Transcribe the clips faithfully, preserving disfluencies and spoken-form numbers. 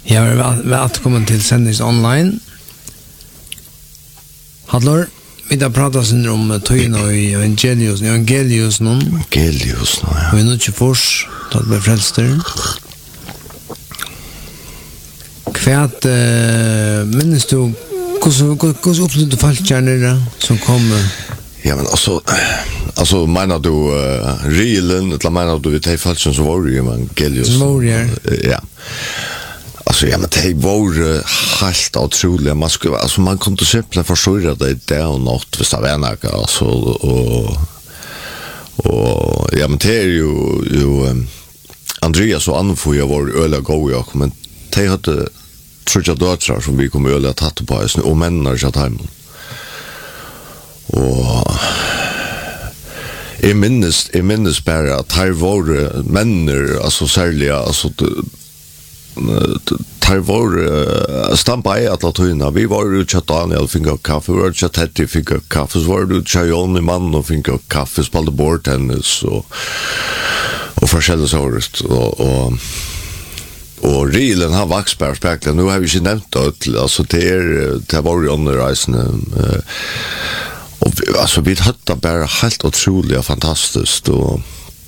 Jag är välkommen till sändnings online. Hallor, vi har pratat sen om Tøyna och Evangelius, Evangelius någon. Evangelius någon, ja. Vi är nu inte fors, då blir frälster. Kvärt, uh, minns du, hur upplevde du falskärnare som kommer? Ja, men alltså, alltså menar du uh, reelen, eller menar du det är falsken som var i Evangelius? Som var ja. Ja. Alltså ja, men det var helt otroligt. Man skulle, alltså man kunde simpelt försörja det där och något visst av ena alltså och och ja, men det är ju ju um, Andreas och Anna får ju var öla gå jag men det hade tror jag döttrar som vi kommer öla tatt på oss och männer så att hem. Och jag minns, jag minns bara att här var männer alltså särliga alltså tar var uh, stampa i alla tøyna. Vi var ute til Daniel fick upp kaffe, vi var ute til Teddy fick upp kaffe, så var det ute til Jon i mann och fick upp kaffe, spelade bordtennis och och forskjellige sånt och och och reelen har vaxbär spekla. Nu har vi ju nämnt det alltså det är det var ju under reisen uh, och vi, alltså vi hade bara helt otroligt fantastiskt och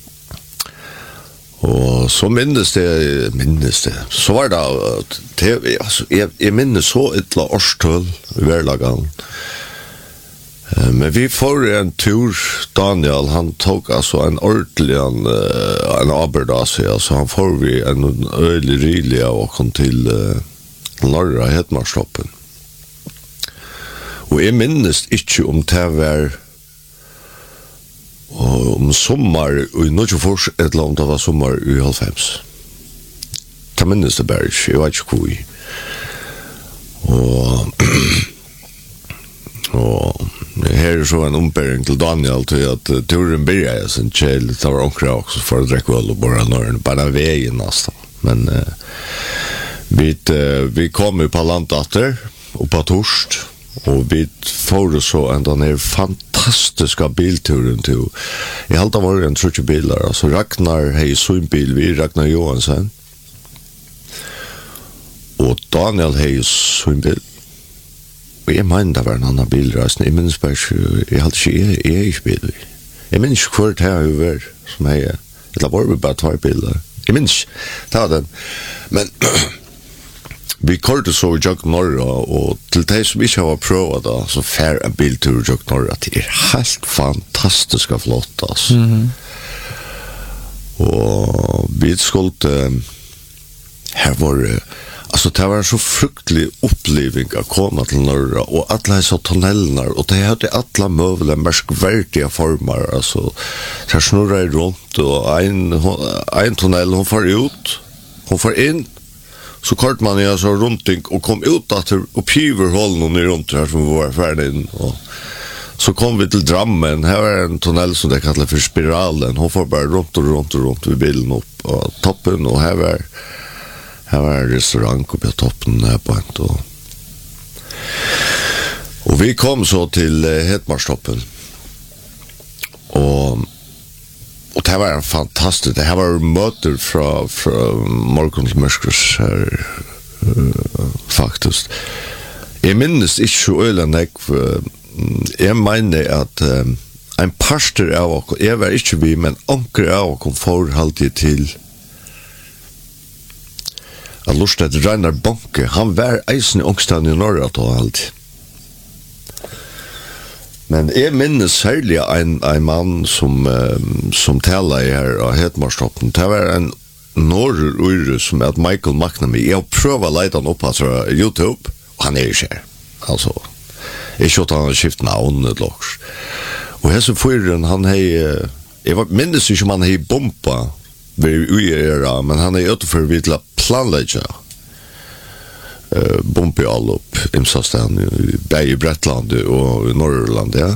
Och så minnes det, minnes det. Så var det, det alltså, jag, jag minnes så ettla årstøl i hverdagen. Men vi får en tur, Daniel, han tog alltså en ordentlig en, en aberdasi, alltså han får vi en øylig rili av å komme til uh, Norra Hedmarstoppen. Og jeg minnes ikke om det var og om sommar i Norge Fors et eller annet var sommar i halvfems. Ta minnes det bare ikke, jeg vet ikke hvor i. Og og her er så en ombering til Daniel til at turen byrja jeg sin kjell, det var omkring også for å drekke vel og bare nøren, bare veien nesten. Men uh, vi, uh, vi kom jo på landatter og på torst, og vi får så en den her fantastiska bilturen til. Jeg halte var en trutje bilar, altså Ragnar hei sin bil, vi Ragnar Johansen, og Daniel hei sin bil. Og jeg mener det var en annan bilreisen, jeg minns bare ikke, jeg halte ikke, jeg, jeg er ikke bil. Jeg minns ikke hvor det her var, som hei, eller var vi bare tvær bilar. Jeg minns ikke, det var den. Men vi korte så i Jøk Norra, og til de som ikke har prøvet da, så fær en biltur i Jøk Norra, det er helt fantastisk og flott, altså. Mm-hmm. Og vi skulle, her var det, altså det var en så fruktelig oppleving å komme til Norra, og alle disse tunnelene, og det hadde alle møvler, merskverdige former, altså, det snurret rundt, og en, en tunnel, hun får ut, hun får inn, så kort man ja så runt och kom ut att och piver hållen ner runt här som var färdig och så kom vi till Drammen. Här är en tunnel som det kallas för spiralen. Hon får bara runt och runt och runt vid bilen upp på toppen och här var här var en restaurang uppe på toppen där på ett och och vi kom så till Hedmarstoppen. Och Och det var en fantastisk, det här var möter från från morgon till mörskers här uh, faktiskt. Jag minns inte så ölen jag jag menar att um, en pastor av och jag var inte vi men onkel av och kom för alltid till att lusta att Rainer Bonke, han var eisen i ångstan i norra då alltid. Men jeg minnes særlig en, en mann som, um, som taler her av Hedmarstoppen. Det var en norrøyre som er Michael McNamee. Jeg har prøvd å leite han opp på YouTube, og han er ikke her. Altså, jeg skjøtte han har skiftet navn et loks. Og hese fyren, han har, jeg minnes ikke om han har bomba ved ugjera, men han er utenfor vi til å planlegge Uh, bombe all upp imsastan i Bretland och i Norrland, ja.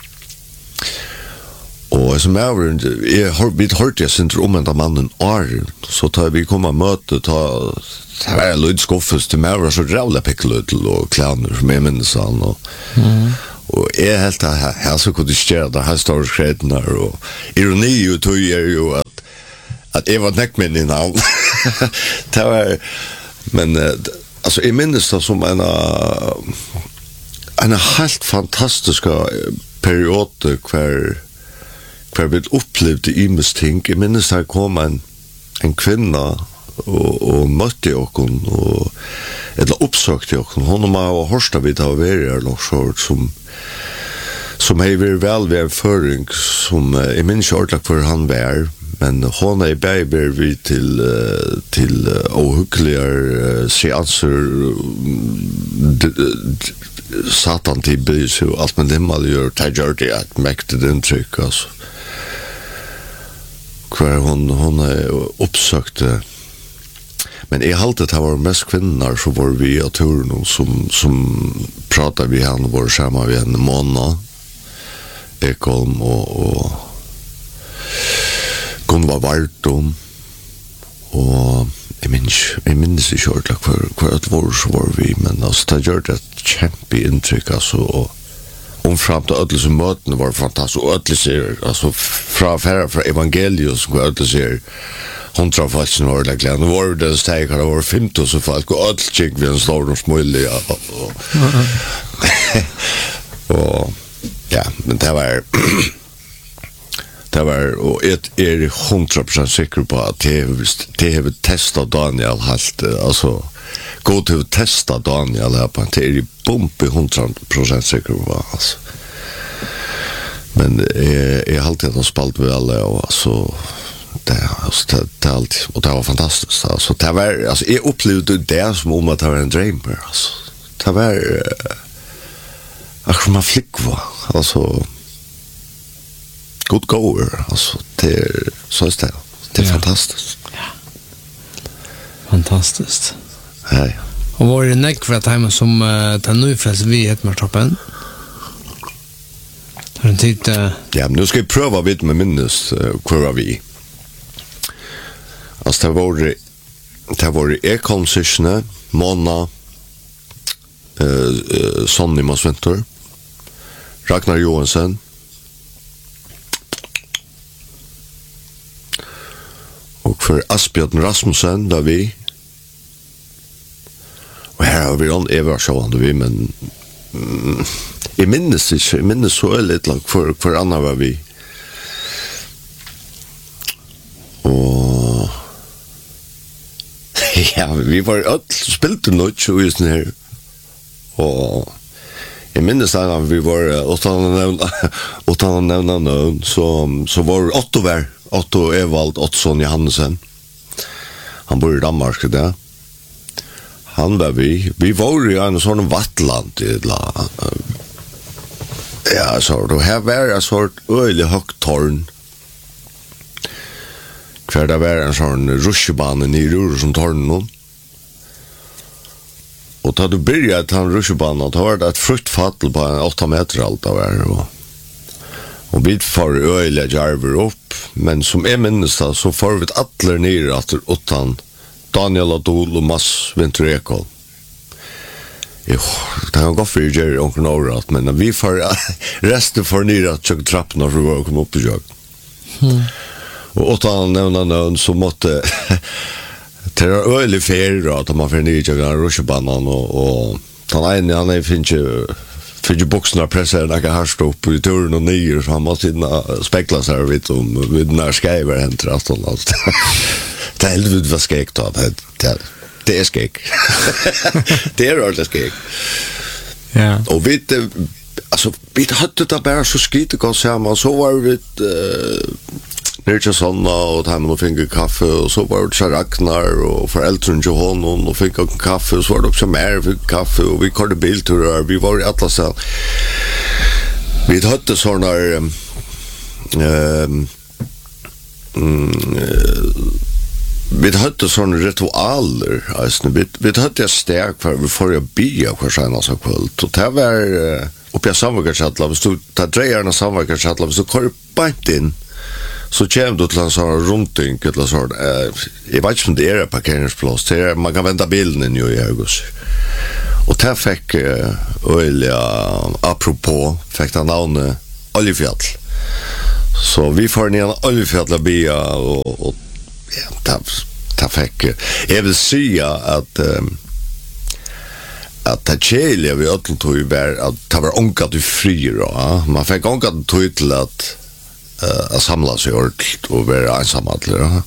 Och som jag jag har bit hört jag syns om den mannen är så tar vi komma möte ta ta är lite skoffes till mig så jävla pickle och clowner med minsan och mm. och är helt här här så kunde ske det här står skrädna och ironi ju tog ju att att Eva Neckman i namn. Det var Men uh, alltså jag minns det som en en helt fantastisk period kvar kvar vi upplevde imes ting. Jag minns det kom en en kvinna och och mötte och och eller uppsökte och hon har hörsta vid av er eller så som som är väl väl föring som i min shortlock för han var men hon är baby vi till till ohugligare seanser satan till bys och allt med dem all gör tajordi att mäkta den tryck alltså kvar hon hon är uppsökte men i haltet har var mest kvinnor så var vi av turen som som pratar vi han var samma vi en Mona Ekholm och och Gunvar Vartum och jag minns jag minns inte short like för för att var så var vi men alltså det gör det kämpe intryck alltså och om fram till ödel som möten var fantastiskt och ödel ser alltså från från från evangelius och ödel ser hundra falsk når det glede var det steg har over femti så folk og alt kjekk vi en stor og smulig og, og, og ja, men det var det var og jeg er hundra prosent sikker på at det har testet Daniel helt altså god til å teste Daniel her på det er i bump i hundra prosent sikker på altså men jeg, jeg har alltid hatt spalt ved alle og altså det alltså det, det allt och det var fantastiskt alltså det var alltså jag upplevde det som om att det var en dröm alltså det var uh, ach man flick var alltså good goer alltså det är så är det det är ja. Fantastiskt ja fantastiskt hej och var det näck för att hemma som uh, tar nu för vi ett med toppen har en tid uh... ja men nu ska vi pröva vid med minnes uh, kvar vi alltså det var det det var det Ekholm-syskene, Mona, eh, eh, Sonny Mosventor, Ragnar Johansen, och för Asbjørn Rasmussen, där vi, och här har vi en Eva Sjående vi, men mm, jag minns inte, jag minns så lite långt för, för Anna var vi. Och ja, vi var öll spilte något och just här. Och jag minns att vi var utan nämna utan nämna någon så så var Otto var Otto Evald Ottsson Johansen. Han bor i Danmark där. Han var vi vi var i en sån vattland la ja så då här var en sort öle högt torn. Kvar det var en sån rushbane i rur som tornen. Och då du började ta en rushbane då var det ett fruktfattel på en åtta meter allt av är och och vi får öle jarver upp men som är minst så får vi attler ner att utan Daniel Adol och Mass Vintereko. Jo, det har gått för Jerry och några men vi får resten får ner att chocka trapporna för att komma upp i jag. Mm. Och utan nämna någon så måtte det är öle fair att man får ner jag rushbanan och och ta en han är finns ju för ju boxarna pressar några här stå upp i turen och ner så han måste inna spekla så här vet om vid när skriver hänt rast och allt. Det är helt vad ska jag ta det det är skäck. Det är alltså skäck. Ja. Och vet alltså vi hade det bara så skit och så här så var vi Nere sånna och ta och fick kaffe och så var det Ragnar och föräldrarna till honom och fick en kaffe och så var det också mer fick kaffe och vi körde bilturer vi var i Atlasen vi hade såna ehm um, um, vi hade såna ritualer alltså vi vi hade stärk för vi får ju bia för såna så kvällt och det var uppe i samverkanschattla så ta drejarna samverkanschattla så korpant in så kjem du til en sånn rundting eller sånn, eh, jeg vet ikke om det er parkeringsplass, det er, man kan vente bilen inn i august. Og der fikk uh, Øyla, apropos, fikk det navnet Oljefjall. Så vi får ned Oljefjall av bia, og, og ja, det, ta fick jag vill säga att um, att det kjeliga vi ödlen tog ju var att det var ångat du fri då. Man fick ångat du tog till att uh, att samla sig ordentligt och vara ensamma.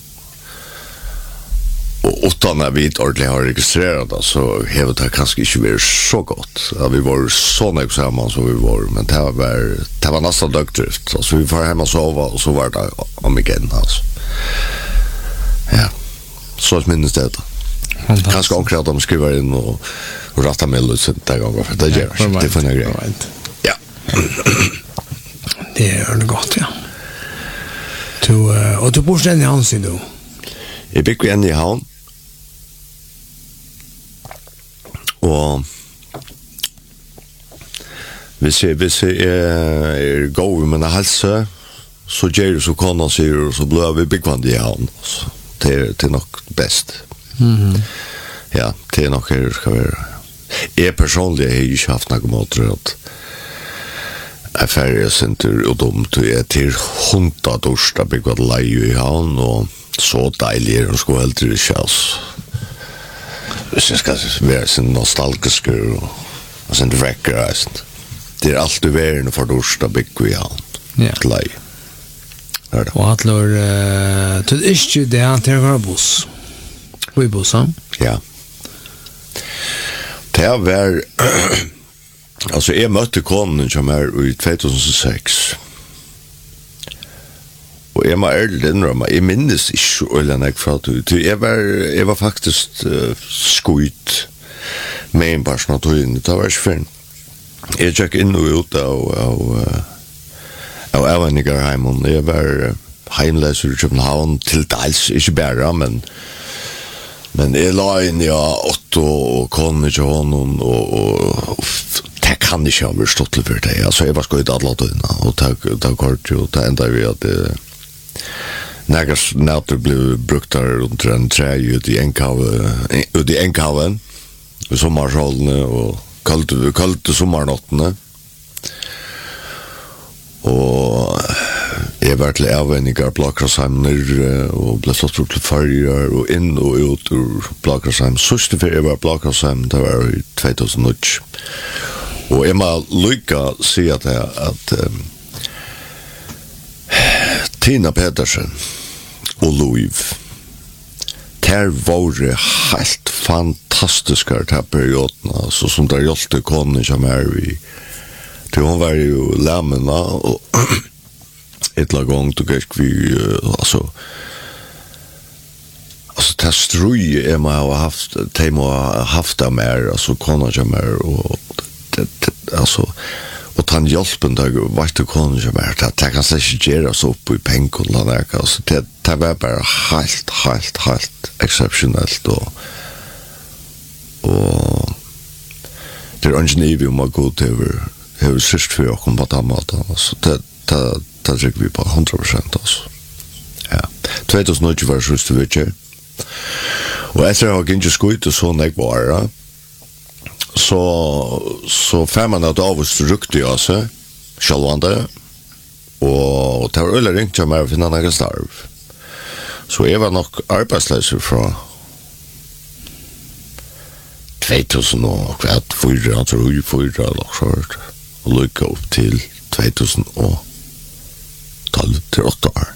Och utan att vi inte ordentligt har registrerat det så har det kanske inte varit så gott. Ja, vi var så nöjda samman som vi var, men det var, det var nästan dögdrift. Alltså, vi var hemma och sova och så var det om igen. Alltså. Ja, så minns det. Kanske också att de skriver in och, och rattar med lite där gånger, för det gör ja, det för en grej. Ja. Det är det gott, ja. Du, uh, och du bor sen i Hansi då? Jag bygger en i Havn. Og hvis jeg, hvis jeg er, er god med en helse, så gjør det så kona sier, så blir vi byggvann i havn. Det er, det er nok best. Mm-hmm. Ja, det er nok her skal være. Jeg personlig har ikke haft noen måter at jeg ferdig senter og dumt, og jeg til hundra dorsta byggvann leie i havn, og så deilig er hun skulle helt til det kjæs. Hvis jeg skal være sin nostalgisk og, og sin vrekker, det er alt uverende for dorsta byggvann i havn. Ja. Leie. Og at lor uh, til ikke det er til å være buss. Vi buss, ja? Ja. Det var altså jeg møtte konen som er i två tusen sex. Og jeg må ærlig innrømme, jeg minnes ikke øyne jeg fra det. Jeg var, jeg var faktisk uh, skuit med en person av togene. Det var ikke fint. Jeg gikk inn og ut av, av, av Avenigarheimen. Jeg var heimleser i København til dels, ikke bare, men men jeg la inn i Otto og konen til honom, og, og, og det kan ikke ha vært stått til for det. Altså, jeg var skuit alle togene, og det var kort, og det enda vi at det Nægars nætter ble brukt der rundt en tre ut i Enkaven i sommarsholdene og kalte, kalte sommarnottene. Og jeg var til avvenninger Blakrasheimer og ble slått opp til farger og inn og ut ur Blakrasheim. Sørste ferie var Blakrasheim, det var i två tusen och. Og jeg må lykke si at jeg at um, Tina Pedersen og Louis der var helt fantastiske til perioden, altså som der hjelte konen som er vi til hun var jo lemmene og et eller gang tog jeg vi altså altså til strøye jeg må ha haft de må ha haft det mer altså konen som er og det, det, altså og den hjelpen der vet du konen som er det, det kan seg ikke gjøre oss opp i penken altså, det, det var bare helt, helt, helt exceptionellt og og det er ikke nivå om å gå til det er sørst for å komme på den måten altså, det, det, det trykker vi på hundra prosent altså. Ja. två tusen och nio var det sørste vi ikke og etter jeg har ikke skutt og sånn jeg var så så får man att av oss ruktig av sig självande och det var öle ringt jag med finna några starv så jag var nog arbetslös från två tusen och kvart fyra jag tror ju fyra eller så och lycka upp till två tusen och tolv till åtta år.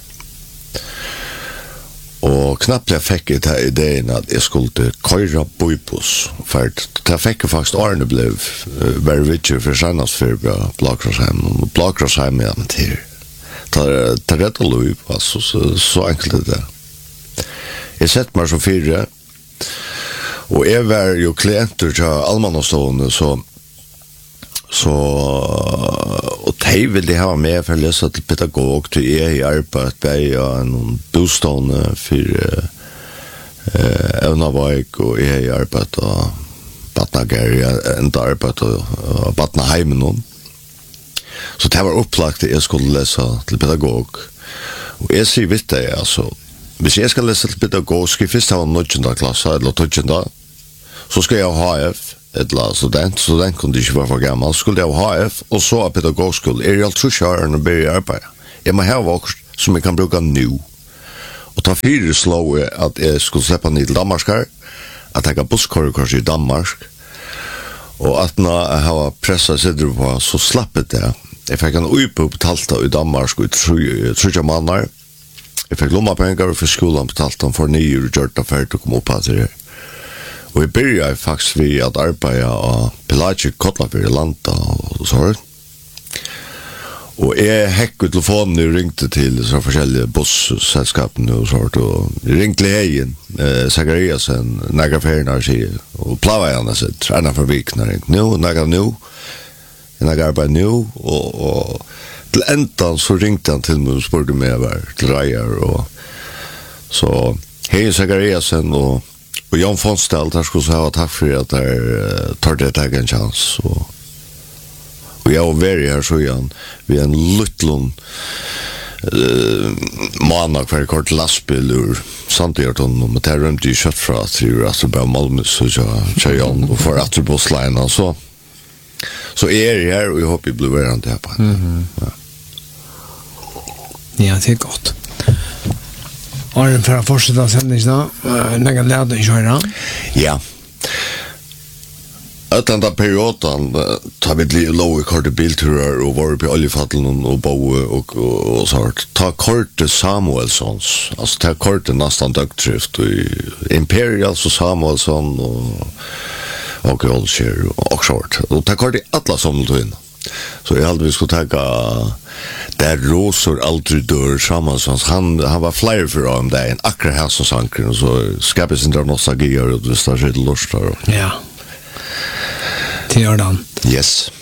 Og knappt jeg fikk jeg til ideen at jeg skulle køyre bøybus, for det fikk jeg faktisk årene ble veldig viktig for senest for Blakrasheim, og Blakrasheim er med til. Det er rett og løp, altså, så, så enkelt er det. Jeg sett meg som fire, og jeg var jo klienter til Almanastående, så så og de ville ha med for å lese til pedagog til jeg i arbeid bei og noen bostående for eh, Evnavaik og jeg i arbeid og Batnager enda arbeid og Batnaheimen så det var opplagt at jeg skulle lese til pedagog og jeg sier vidt det altså hvis jeg skal lese til pedagog skal jeg først ha nødgjende klasse eller tødgjende så skal jeg ha H F eller student, student kunde ikke være for gammel, skulle jeg ha H F, og så av pedagogskolen, er jeg alt trusjøren og begynner i arbeid. Jeg må ha vokst som jeg kan bruke nå. Og ta fire slå jeg at jeg skulle slippe ned til Danmark her, at jeg har busskorrekurs i Danmark, og at når jeg har presset sitter på, så slapp jeg det. Jeg fikk en uipo betalt i Danmark i tredje måneder. Jeg fikk lommapenger for skolen betalt for nye og gjort det ferdig å komme opp her til det. Og jeg begynte faktisk ved at arbeide av Pelagic Kotlafyr i Lanta og sånt. Og jeg hekk ut telefonen og ringte til så forskjellige bussselskapene og sånt, og jeg ringte leien, eh, Zachariasen, nægge ferien her sier, og plava han sitt, enda for vikene ringte, nå, nægge nå, nægge arbeid nå, og, og til enda så ringte han til meg og spurte meg hver til reier, og så hei Zachariasen og, og Jan Fonsdal, der skulle ha takk for at der uh, tar det teg en chans, og Og jeg var veldig her så igjen, vi er en luttlån uh, måned hver kort lastbil ur Sandhjerton, og med det rømte jeg kjøtt fra til at det bare Malmö, så kjører jeg og får etter bussleien, og så så er jeg her, og jeg håper jeg blir verant her på henne. Mm-hmm. Ja. Ja, det er godt. Arjen for å fortsette sendingen da, når jeg lærte å kjøre. Ja. At den der perioden, ta vi litt lov i korte bilturer og var på oljefattelen og bo og, og, og sånt. Ta korte Samuelssons, altså ta korte nesten døgtryft i Imperials og Samuelsson og og Olskjær og sånt. Og ta korte alla sommeltøyene. Så jeg hadde vi skulle tenke der Rosor aldri dør Samuelssons, han, han var flere for om det enn akkurat her som sanker, og så skapet sin der nostalgier og det står seg til lort. Ja. Til Jordan. Yes.